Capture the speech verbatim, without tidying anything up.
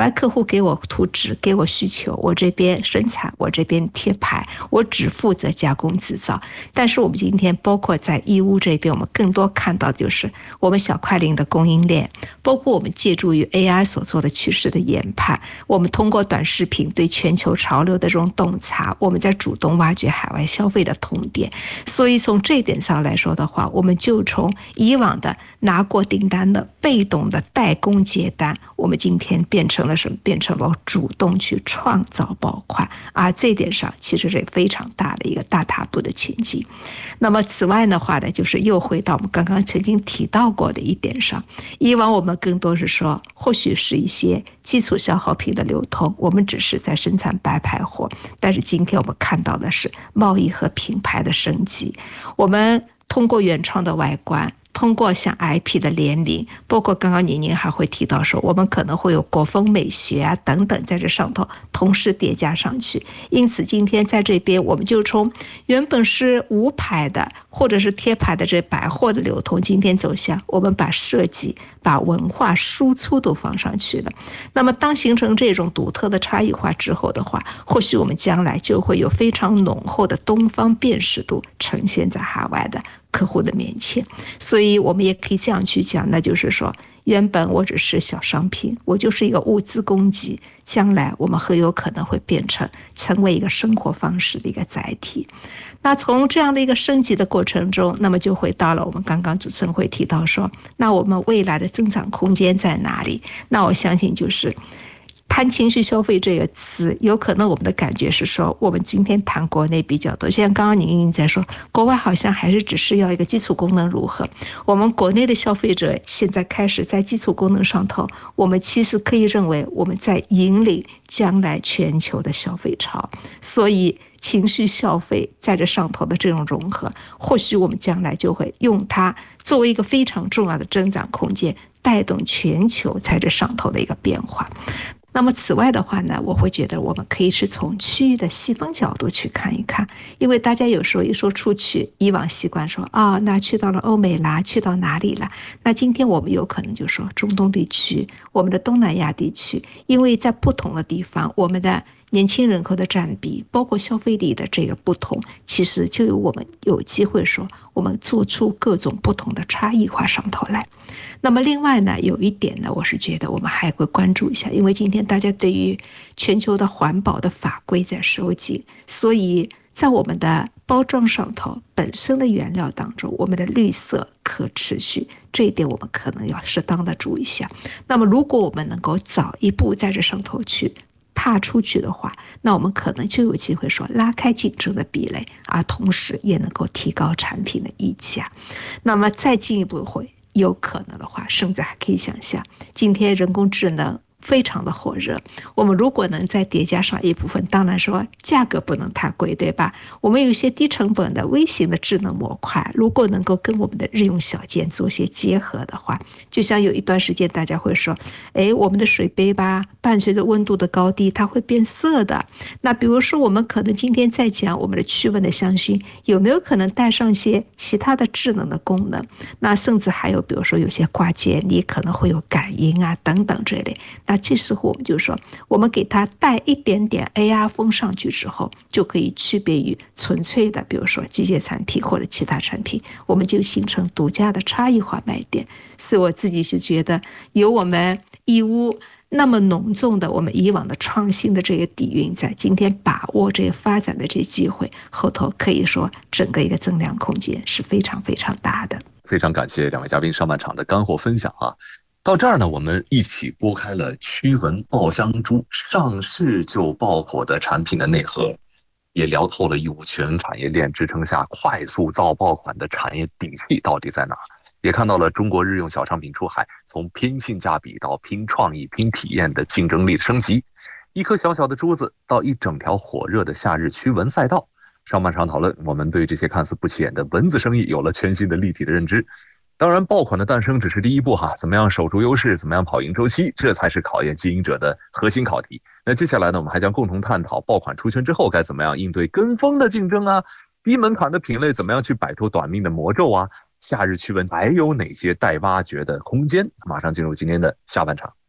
来客户给我图纸，给我需求，我这边生产，我这边贴牌，我只负责加工制造。但是我们今天包括在义乌这边，我们更多看到就是我们小快灵的供应链，包括我们借助于 A I 所做的趋势的研判，我们通过短视频对全球潮流的这种洞察，我们在主动挖掘海外消费的痛点。所以从这一点上来说的话，我们就从以往的拿过订单的被动的代工接单，我们今天变成了什么？变成了主动去创造爆款啊！这一点上其实是非常大的一个大踏步的前进。那么此外的话呢，就是又回到我们刚刚曾经提到过的一点上，以往我们更多是说，或许是一些基础消耗品的流通，我们只是在生产白牌货，但是今天我们看到的是贸易和品牌的升级，我们通过原创的外观，通过像 I P 的联名，包括刚刚宁宁还会提到说，我们可能会有国风美学啊等等在这上头同时叠加上去。因此今天在这边，我们就从原本是无牌的或者是贴牌的这百货的流通，今天走向我们把设计、把文化输出都放上去了。那么当形成这种独特的差异化之后的话，或许我们将来就会有非常浓厚的东方辨识度呈现在海外的客户的面前。所以我们也可以这样去讲，那就是说，原本我只是小商品，我就是一个物资供给，将来我们很有可能会变成成为一个生活方式的一个载体。那从这样的一个升级的过程中，那么就回到了我们刚刚主持人会提到说，那我们未来的增长空间在哪里？那我相信就是谈情绪消费这个词，有可能我们的感觉是说，我们今天谈国内比较多，像刚刚您在说，国外好像还是只是要一个基础功能如何，我们国内的消费者现在开始在基础功能上头，我们其实可以认为我们在引领将来全球的消费潮。所以情绪消费在这上头的这种融合，或许我们将来就会用它作为一个非常重要的增长空间，带动全球在这上头的一个变化。那么此外的话呢，我会觉得我们可以是从区域的细分角度去看一看，因为大家有时候一说出去，以往习惯说啊、哦，那去到了欧美啦，去到哪里了？那今天我们有可能就说中东地区，我们的东南亚地区，因为在不同的地方，我们的年轻人口的占比，包括消费力的这个不同，其实就有我们有机会说，我们做出各种不同的差异化上头来。那么另外呢，有一点呢，我是觉得我们还会关注一下，因为今天大家对于全球的环保的法规在收紧，所以在我们的包装上头本身的原料当中，我们的绿色可持续这一点我们可能要适当的注意一下。那么如果我们能够早一步在这上头去踏出去的话，那我们可能就有机会说拉开竞争的壁垒，而同时也能够提高产品的溢价。那么再进一步会有可能的话，甚至还可以想象，今天人工智能非常的火热，我们如果能再叠加上一部分，当然说价格不能太贵，对吧？我们有一些低成本的微型的智能模块，如果能够跟我们的日用小件做些结合的话，就像有一段时间大家会说，哎，我们的水杯吧，伴随着温度的高低，它会变色的。那比如说我们可能今天在讲我们的驱蚊的香薰，有没有可能带上一些其他的智能的功能？那甚至还有比如说有些挂件，你可能会有感应啊等等这类。那这时候我们就说，我们给它带一点点 A R 风上去之后，就可以区别于纯粹的比如说机械产品或者其他产品，我们就形成独家的差异化卖点。所以我自己是觉得有我们义乌那么浓重的我们以往的创新的这个底蕴在，今天把握这个发展的这机会，后头可以说整个一个增量空间是非常非常大的。 非常感谢两位嘉宾上半场的干货分享啊！到这儿呢，我们一起拨开了驱蚊爆香珠上市就爆火的产品的内核，也聊透了义乌全产业链支撑下快速造爆款的产业底气到底在哪儿，也看到了中国日用小商品出海从拼性价比到拼创意、拼体验的竞争力升级，一颗小小的珠子到一整条火热的夏日驱蚊赛道。上半场讨论，我们对这些看似不起眼的蚊子生意有了全新的立体的认知。当然爆款的诞生只是第一步哈，怎么样守住优势，怎么样跑赢周期，这才是考验经营者的核心考题。那接下来呢，我们还将共同探讨爆款出圈之后该怎么样应对跟风的竞争啊，低门槛的品类怎么样去摆脱短命的魔咒啊，夏日驱蚊还有哪些待挖掘的空间？马上进入今天的下半场。